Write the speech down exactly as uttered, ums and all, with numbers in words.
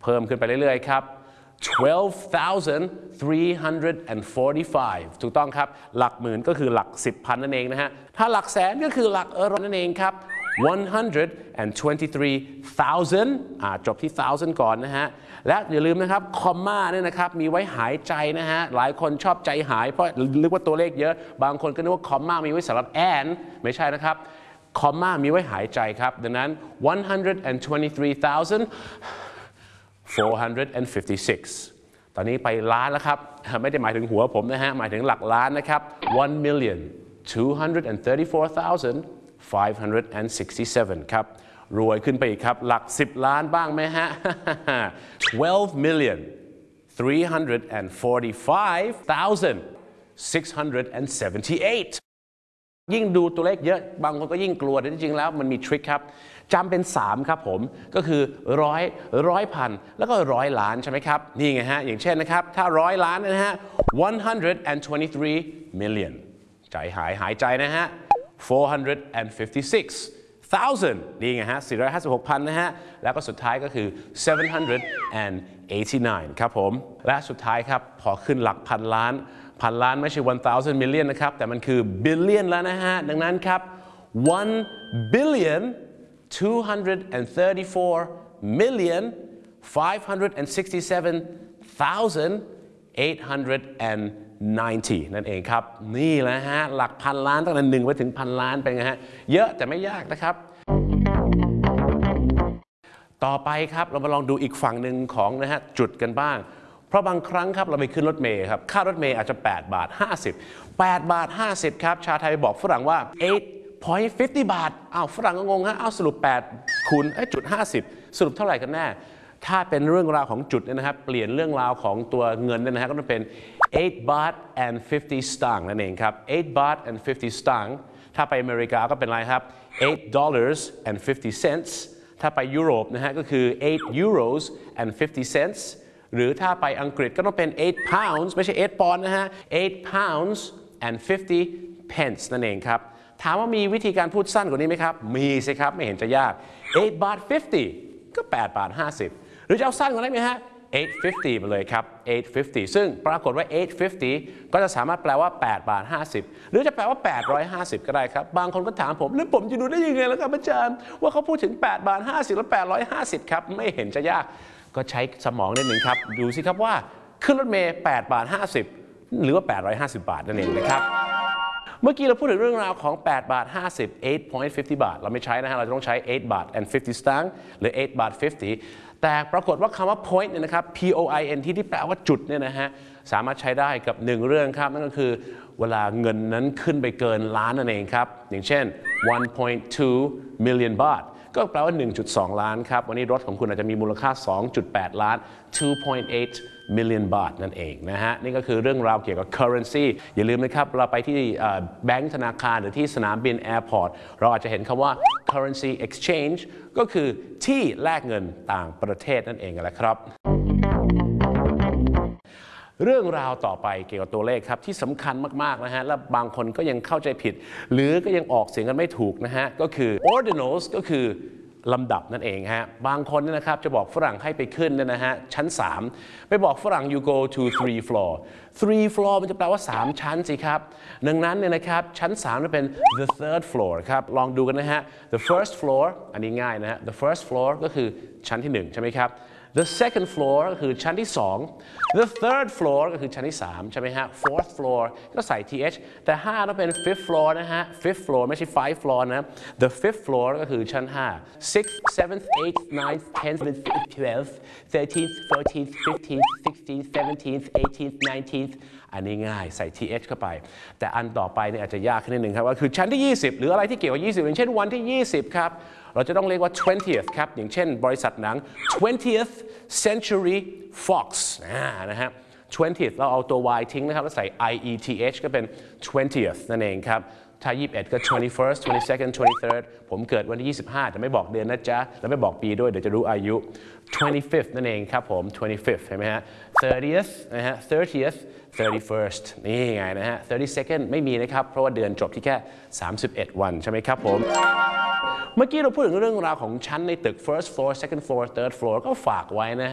เพิ่มขึ้นไปเรื่อยๆครับtwelve thousand three hundred forty-five ถูกต้องครับหลักหมื่นก็คือหลักสิบพันนั่นเองนะฮะถ้าหลักแสนก็คือหลักเออร์นั่นเองครับ one hundred twenty-three thousand อ่าจบที่ thousand ก่อนนะฮะและอย่าลืมนะครับคอมมาเนี่ยนะครับมีไว้หายใจนะฮะหลายคนชอบใจหายเพราะนึกว่าตัวเลขเยอะบางคนก็นึกว่าคอมมามีไว้สำหรับแอนไม่ใช่นะครับคอมมามีไว้หายใจครับดังนั้น one hundred twenty-three thousand four hundred fifty-six ตอนนี้ไปล้านแล้วครับไม่ได้หมายถึงหัวผมนะฮะหมายถึงหลักล้านนะครับ one million two hundred thirty-four thousand five hundred sixty-seven ครับรวยขึ้นไปอีกครับหลักสิบล้านบ้างไหมฮะ twelve million three hundred forty-five thousand six hundred seventy-eight ยิ่งดูตัวเลขเยอะบางคนก็ยิ่งกลัวแต่จริงๆแล้วมันมีทริคครับจำเป็นสามครับผมก็คือร้อยร้อยพันแล้วก็ร้อยล้านใช่ไหมครับนี่ไงฮะอย่างเช่นนะครับถ้าร้อยล้านนะฮะ one hundred twenty-three million ใจหายหายใจนะฮะ four hundred fifty-six thousand นี่ไงฮะสี่ร้อยห้าสิบหกพันนะฮะแล้วก็สุดท้ายก็คือ seven hundred eighty-nine ครับผมและสุดท้ายครับพอขึ้นหลักพันล้านพันล้านไม่ใช่ one thousand million นะครับแต่มันคือ billion แล้วนะฮะดังนั้นครับ one billion two hundred thirty-four million five hundred sixty-seven thousand eight hundred ninety นั่นเองครับนี่แหละฮะหลักพันล้านตั้งแต่หนึ่งไปถึงพันล้านเป็นไงฮะเยอะแต่ไม่ยากนะครับต่อไปครับเรามาลองดูอีกฝั่งหนึ่งของนะฮะจุดกันบ้างเพราะบางครั้งครับเราไปขึ้นรถเมล์ครับค่ารถเมล์อาจจะแปดบาทห้าสิบ แปดบาทห้าสิบครับชาวไทยบอกฝรั่งว่า eight point fifty บาทอ้าวฝรั่งก็งงฮะอ้าวสรุปแปดคูณไอ้จุดห้าสิบสรุปเท่าไหร่กันแน่ถ้าเป็นเรื่องราวของจุดเนี่ยนะครับเปลี่ยนเรื่องราวของตัวเงินเนี่ยนะฮะก็ต้องเป็น eight baht and fifty สตางค์นั่นเองครับ eight baht and fifty สตางค์ถ้าไปอเมริกาก็เป็นอะไรครับ eight dollars and fifty cents ถ้าไปยุโรปนะฮะก็คือ eight euros and fifty cents หรือถ้าไปอังกฤษก็ต้องเป็น eight pounds ไม่ใช่ eight ปอนด์นะฮะ eight pounds and fifty pence นั่นเองครับถามว่ามีวิธีการพูดสั้นกว่านี้ไหมครับมีสิครับไม่เห็นจะยาก eight baht fifty ก็แปดบาทห้าสิบหรือจะเอาสั้นกว่านี้ไหมฮะ eight fifty ไปเลยครับ eight fifty ซึ่งปรากฏว่า eight fifty ก็จะสามารถแปลว่าแปดบาทห้าสิบหรือจะแปลว่าแปดร้อยห้าสิบก็ได้ครับบางคนก็ถามผมแล้วผมจะดูได้ยังไงล่ะครับอาจารย์ว่าเขาพูดถึงแปดบาทห้าสิบและแปดร้อยห้าสิบครับไม่เห็นจะยากก็ใช้สมองนิดหนึ่งครับดูสิครับว่าขึ้นรถเมล์แปดบาทห้าสิบหรือว่าแปดร้อยห้าสิบบาทนั่นเองนะครับเมื่อกี้เราพูดถึงเรื่องราวของแปดบาทห้าสิบ eight point fifty บาทเราไม่ใช้นะฮะเราจะต้องใช้ eight บาท and fifty สตางค์หรือ eight บาทfifty แต่ปรากฏว่าคำว่า point เนี่ยนะครับ p o i n t ที่แปลว่าจุดเนี่ยนะฮะสามารถใช้ได้กับหนึ่งเรื่องครับนั่นก็คือเวลาเงินนั้นขึ้นไปเกินล้านนั่นเองครับอย่างเช่น one point two million บาทก็แปลว่า หนึ่งจุดสอง ล้านครับวันนี้รถของคุณอาจจะมีมูลค่า สองจุดแปด ล้าน two point eight million บาทนั่นเองนะฮะนี่ก็คือเรื่องราวเกี่ยวกับ currency อย่าลืมนะครับเราไปที่แบงก์ธนาคารหรือที่สนามบิน airport เราอาจจะเห็นคำว่า currency exchange ก็คือที่แลกเงินต่างประเทศนั่นเองแหละครับเรื่องราวต่อไปเกี่ยวกับตัวเลขครับที่สำคัญมากๆนะฮะและบางคนก็ยังเข้าใจผิดหรือก็ยังออกเสียงกันไม่ถูกนะฮะก็คือ ordinals ก็คือลำดับนั่นเองฮะบางคนเนี่ยนะครับจะบอกฝรั่งให้ไปขึ้นเนี่ยนะฮะชั้นสามไปบอกฝรั่ง you go to three floor three floor มันจะแปลว่าสามชั้นสิครับดังนั้นเนี่ยนะครับชั้นสามจะเป็น the third floor ครับลองดูกันนะฮะ the first floor อันนี้ง่ายนะฮะ the first floor ก็คือชั้นที่หนึ่งใช่ไหมครับthe second floor ก็คือชั้นที่สอง the third floor ก็คือชั้นที่สามใช่ไหมฮะ fourth floor ก็ใส่ th แต่ห้าต้องเป็น fifth floor นะฮะ fifth floor ไม่ใช่ five floor นะ the fifth floor ก็คือชั้นห้า sixth seventh eighth ninth tenth twelfth thirteenth fourteenth fifteenth sixteenth seventeenth eighteenth nineteenth อันนี้ง่ายใส่ th เข้าไปแต่อันต่อไปเนี่ยอาจจะยากขึ้นนิดนึงครับว่าคือชั้นที่ยี่สิบหรืออะไรที่เกี่ยวกับยี่สิบอย่างเช่นวันที่ยี่สิบครับเราจะต้องเรียกว่า twentieth ครับอย่างเช่นบริษัทหนัง twentieth century fox นะฮะ twentieth เราเอาตัว y ทิ้งนะครับแล้วใส่ ieth ก็เป็น twentieth นั่นเองครับถ้ายี่สิบเอ็ดก็ twenty-first twenty-second twenty-third ผมเกิดวันที่ยี่สิบห้าแต่ไม่บอกเดือนนะจ๊ะและไม่บอกปีด้วยเดี๋ยวจะรู้อายุ twenty-fifth นั่นเองครับผม twenty-fifth เห็นไหมฮะ thirtieth นะฮะ thirtieth thirty-first นี่ไงนะฮะ thirty-second ไม่มีนะครับเพราะว่าเดือนจบที่แค่สามสิบเอ็ดวันใช่ไหมครับผมเมื่อกี้เราพูดถึงเรื่องราวของชั้นในตึก first floor second floor third floor ก็ฝากไว้นะ